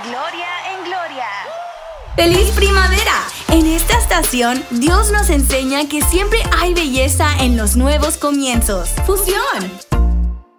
gloria en gloria. ¡Feliz primavera! En esta estación, Dios nos enseña que siempre hay belleza en los nuevos comienzos. ¡Fusión!